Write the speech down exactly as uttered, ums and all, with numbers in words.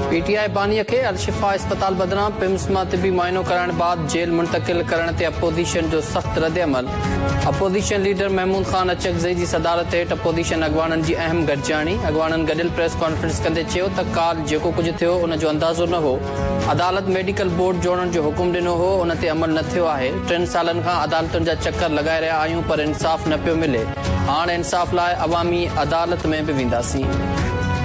PTI बानीअ खे अलशिफा अस्पताल बदिरां पिम्स मां तिबी मुआइनो करण बाद जेल मुंतकिल करण ते अपोज़िशन जो सख़्त रद्द अमल। अपोज़िशन लीडर महमूद खान अचकज़ई जी सदारत हेठि अपोज़िशन अॻवाननि जी अहम गॾिजाणी। अॻवाननि गॾियल प्रेस कॉन्फ्रेंस कंदे चयो त काल जेको कुझु थियो उन जो अंदाज़ो न हो। अदालत मेडिकल बोर्ड जोड़ण जो हुकुम ॾिनो हो, उन ते अमल न थियो आहे। टिनि सालनि खां अदालतुनि जा चकर लॻाए रहिया आहियूं पर इंसाफ़ न पियो मिले। हाणे इंसाफ़ लाइ अवामी अदालत में बि वेंदासीं।